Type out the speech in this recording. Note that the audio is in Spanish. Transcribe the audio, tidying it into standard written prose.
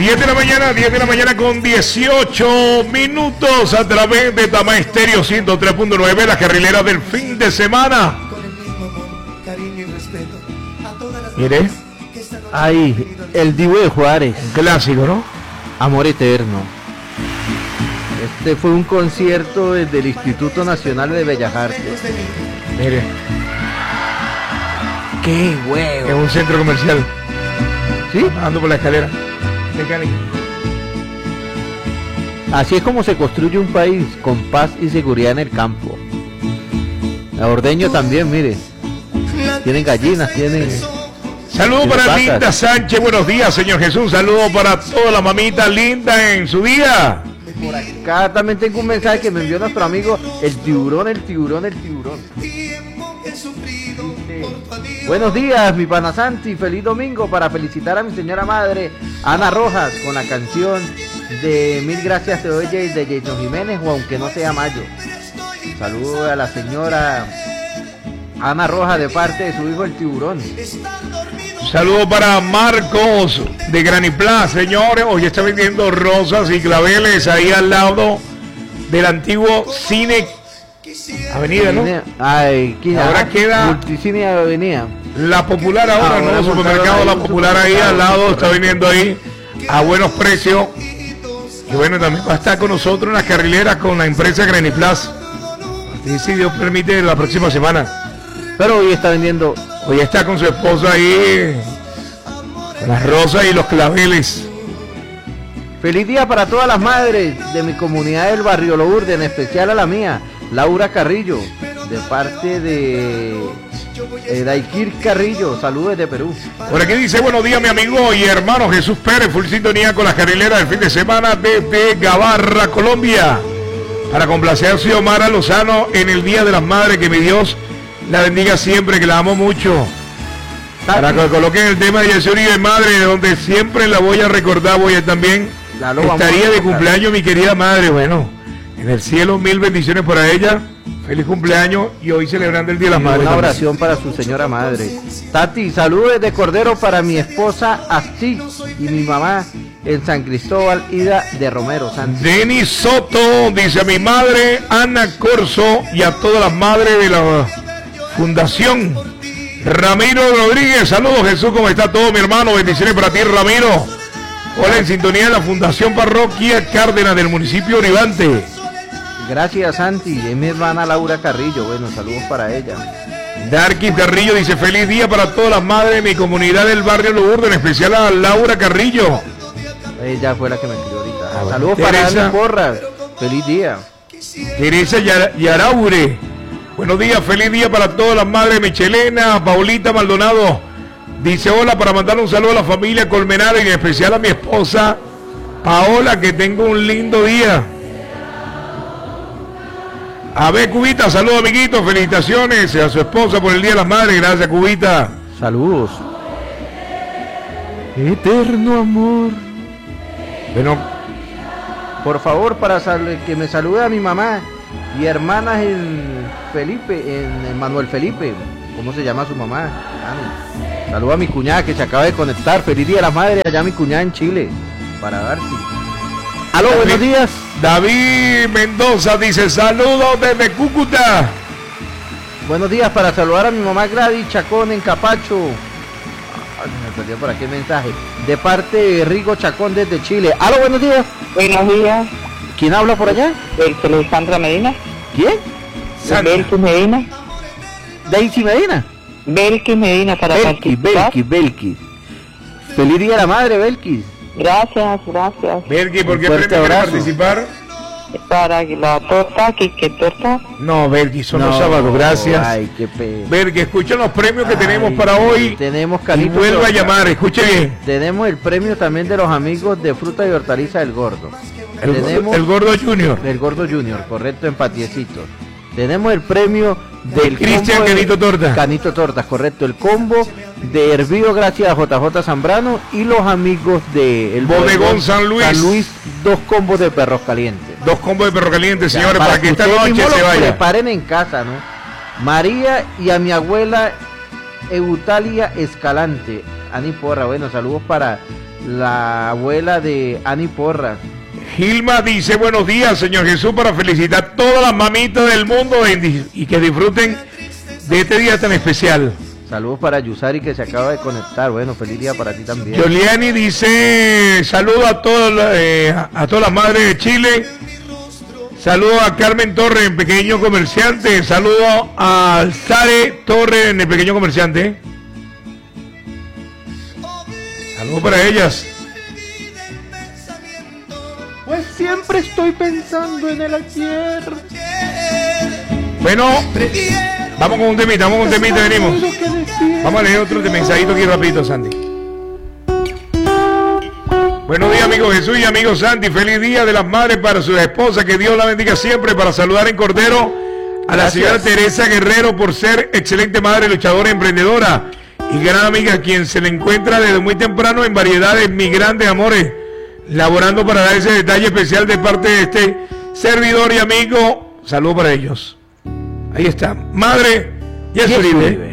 10 de la mañana con 18 minutos a través de Tama Estéreo 103.9, la carrilera del fin de semana. Mire. Ahí, el Divo de Juárez. Un clásico, ¿no? Amor Eterno. Este fue un concierto desde el Instituto Nacional de Bellas Artes. Mire. ¡Qué huevo! Es un centro comercial. ¿Sí? Ando por la escalera mecánica. Así es como se construye un país, con paz y seguridad en el campo. A Ordeño también, mire. Tienen gallinas, tienen... Saludos para vacas. Linda Sánchez, buenos días, señor Jesús. Saludos para toda la mamita linda en su día. Por acá también tengo un mensaje que me envió nuestro amigo el tiburón. Buenos días, mi pana Santi, feliz domingo para felicitar a mi señora madre, Ana Rojas, con la canción de Mil Gracias Te Doy de Jason Jiménez, o Aunque No Sea Mayo. Saludos a la señora Ana Rojas de parte de su hijo el tiburón. Saludos para Marcos de Graniplas, señores. Hoy está vendiendo rosas y claveles ahí al lado del antiguo Cine Avenida, ¿no? Ay, ahora queda Multicine Avenida. La Popular ahora, ¿no? El supermercado La Popular ahí al lado, está vendiendo ahí a buenos precios. Y bueno, también va a estar con nosotros en las carrileras con la empresa Graniplas. Y si Dios permite, la próxima semana. Pero hoy está vendiendo. Hoy está con su esposa ahí, con las rosas y los claveles. Feliz día para todas las madres de mi comunidad del barrio Lourdes, en especial a la mía, Laura Carrillo, de parte de Daikir Carrillo. Saludos desde Perú. Por aquí dice: buenos días, mi amigo y hermano Jesús Pérez, full sintonía con las carrileras del fin de semana desde Gabarra, Colombia. Para complacer a Xiomara Lozano en el Día de las Madres, que mi Dios la bendiga siempre, que la amo mucho. Para que coloquen el tema de Yesuri de madre, donde siempre la voy a recordar. Voy a también estaría de cumpleaños mi querida madre. Bueno, en el cielo, mil bendiciones para ella. Feliz cumpleaños y hoy celebrando el Día de las Madres. Una oración para su señora madre. Tati, saludos desde Cordero para mi esposa Asti y mi mamá en San Cristóbal, Ida de Romero. Denis Soto dice: a mi madre Ana Corso y a todas las madres de la Fundación. Ramiro Rodríguez, saludos Jesús, ¿cómo está todo, mi hermano? Bendiciones para ti, Ramiro. Hola, en sintonía de la Fundación Parroquia Cárdenas del municipio Oribante. Gracias, Santi. Es mi hermana Laura Carrillo. Bueno, saludos para ella. Darkis Carrillo dice: feliz día para todas las madres de mi comunidad del barrio Lourdes, en especial a Laura Carrillo. Ella fue la que me escribió ahorita. Saludos para Ana Porras. Feliz día. Teresa Yaraure. Buenos días, feliz día para todas las madres. Michelena, Paulita Maldonado dice: hola, para mandar un saludo a la familia Colmenares y en especial a mi esposa Paola, que tengo un lindo día. A ver, Cubita, saludos, amiguitos, felicitaciones a su esposa por el Día de las Madres. Gracias, Cubita. Saludos. Eterno amor. Bueno, por favor, para que me salude a mi mamá y hermanas en Manuel Felipe. ¿Cómo se llama su mamá? Saludos a mi cuñada que se acaba de conectar. Feliz Día de las Madres allá mi cuñada en Chile. Para Darcy. Aló, buenos días. David Mendoza dice: saludos desde Cúcuta. Buenos días, para saludar a mi mamá Gladys Chacón en Capacho. Me perdió por aquí el mensaje. De parte de Rigo Chacón desde Chile. Aló, buenos días. Buenos días. ¿Quién habla por allá? Alejandra Medina. ¿Quién? Belkis Medina. Daisy Medina. Belkis Medina para participar. Belkis. Feliz Día de la Madre, Belkis. Gracias. Belkis, ¿por qué premio quiere participar? Para la torta, ¿qué torta? No, Belkis, son los sábados, gracias. Ay, qué pena. Belkis, escuchen los premios que tenemos para hoy. Tenemos y vuelva a llamar, escuche bien. Tenemos el premio también de los amigos de Fruta y Hortaliza del Gordo. El Gordo Junior. El Gordo Junior, correcto, en Patiecitos. Tenemos el premio del Cristian Canito Tortas. Canito Tortas, correcto. El combo de hervido gracias a JJ Zambrano y los amigos de el Bodegón San Luis. 2 combos de perros calientes. 2 combos de perros calientes, señores, para que esta noche se vaya. Preparen en casa, ¿no? María y a mi abuela Eutalia Escalante, Ani Porras. Bueno, saludos para la abuela de Ani Porras. Gilma dice, buenos días, Señor Jesús, para felicitar a todas las mamitas del mundo y que disfruten de este día tan especial. Saludos para Yusari, que se acaba de conectar. Bueno, feliz día para ti también. Yoliani dice, saludos a todas las madres de Chile. Saludos a Carmen Torres, en pequeño comerciante. Saludos a Sare Torres, en el pequeño comerciante. Saludos para ellas. Pues siempre estoy pensando en el ayer. Bueno, vamos con un temita, venimos. Vamos a leer otro mensajito aquí rapidito, Sandy. Buenos días, amigo Jesús y amigo Sandy. Feliz día de las madres para sus esposas. Que Dios la bendiga siempre. Para saludar en Cordero a la señora Teresa Guerrero por ser excelente madre, luchadora, emprendedora y gran amiga, quien se le encuentra desde muy temprano en variedades, mis grandes amores, laborando para dar ese detalle especial de parte de este servidor y amigo. Saludos para ellos. Ahí está. Madre, Yes Uribe.